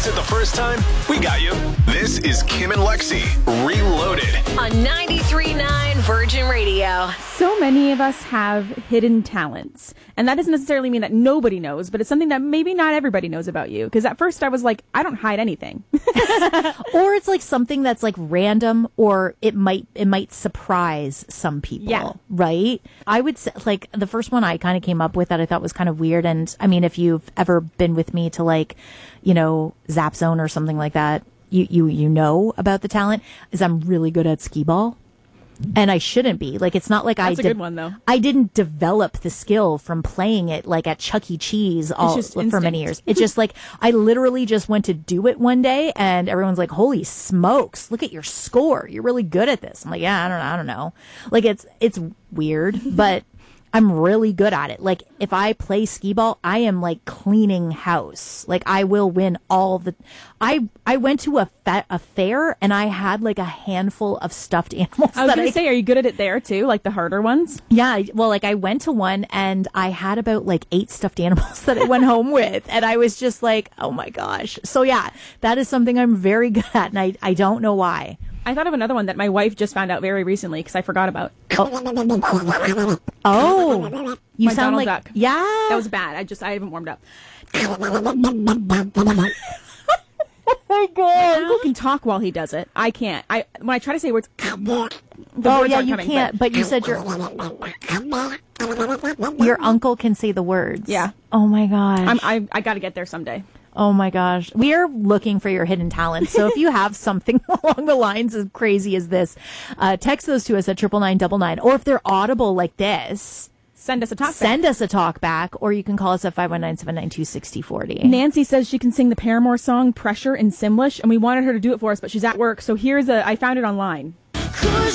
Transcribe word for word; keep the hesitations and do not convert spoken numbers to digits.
missed it the first time? We got you. This is Kim and Lexi, Reloaded. On ninety-three point nine Virgin Radio. So many of us have hidden talents. And that doesn't necessarily mean that nobody knows, but it's something that maybe not everybody knows about you. Because at first I was like, I don't hide anything. Or it's like something that's like random, or it might it might surprise some people. Yeah. Right? I would say, like, the first one I kind of came up with that I thought was kind of weird. And I mean, if you've ever been with me to, like, you know, Zap Zone or something like that, you, you, you know about the talent, is I'm really good at skee ball. And I shouldn't be. Like, it's not like That's I a de- good one, though. I didn't develop the skill from playing it, like, at Chuck E. Cheese all just for many instinct. years. It's just like, I literally just went to do it one day, and everyone's like, holy smokes, look at your score. You're really good at this. I'm like, yeah, I don't know. I don't know. Like, it's, it's weird, but I'm really good at it. Like, if I play skee ball, I am like cleaning house. Like, I will win all the. I I went to a fa- a fair, and I had like a handful of stuffed animals. I was that going I, to say, are you good at it there too? Like the harder ones? yeah. I- Well, like, I went to one, and I had about like eight stuffed animals that I went home with, and I was just like, oh my gosh. So yeah, that is something I'm very good at, and I I don't know why. I thought of another one that my wife just found out very recently because I forgot about. Oh, you My sound Donald like Duck. yeah. That was bad. I just, I haven't warmed up. Oh my god. Uncle can talk while he does it. I can't. I When I try to say words, the Oh words yeah, aren't you coming, can't. But you said your your uncle can say the words. Yeah. Oh my gosh. I'm, I, I got to get there someday. Oh my gosh. We are looking for your hidden talents. So if you have something along the lines as crazy as this, uh, text those to us at triple nine double nine. Or if they're audible like this, Send us a talk send back. us a talk back, or you can call us at five one nine, seven nine two, six zero four zero. Nancy says she can sing the Paramore song Pressure in Simlish, and we wanted her to do it for us, but she's at work. So here's a, I found it online.